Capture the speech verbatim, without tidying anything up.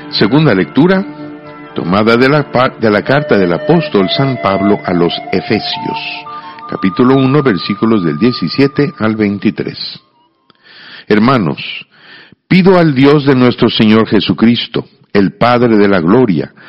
Segunda lectura, tomada de la, de la carta del apóstol San Pablo a los Efesios, capítulo uno, versículos del diecisiete al veintitrés. Hermanos, pido al Dios de nuestro Señor Jesucristo, el Padre de la gloria,